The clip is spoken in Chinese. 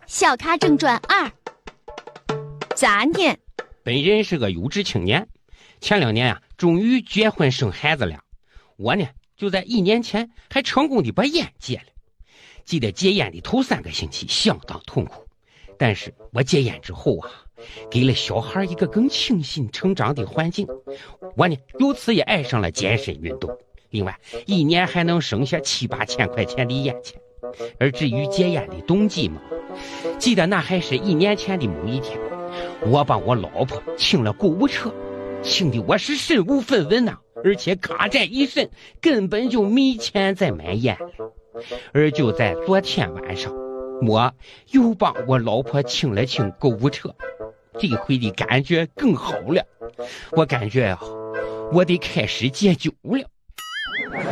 小咖正传2。杂念。 本人是个优质青年，前2年终于结婚生孩子了。我呢，就在1年前还成功的把烟戒了。记得戒烟的头3个星期相当痛苦，但是我戒烟之后给了小孩一个更清新成长的环境。我呢，由此也爱上了健身运动。另外，1年还能省下7、8千块钱的烟钱。而至于戒烟的动机嘛，记得那还是1年前的某一天，我帮我老婆请了购物车，请的我是身无分文呐，而且卡债一身，根本就没钱再买烟了。而就在昨天晚上，我又帮我老婆请了请购物车，这回的感觉更好了。我感觉我得开始戒酒了。